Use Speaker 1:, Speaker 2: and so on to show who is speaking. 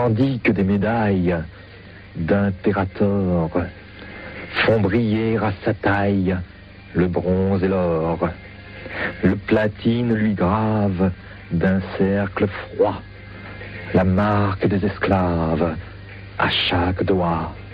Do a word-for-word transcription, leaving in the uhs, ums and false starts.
Speaker 1: tandis que des médailles d'impérator font briller à sa taille le bronze et l'or. Le platine lui grave d'un cercle froid la marque des esclaves à chaque doigt.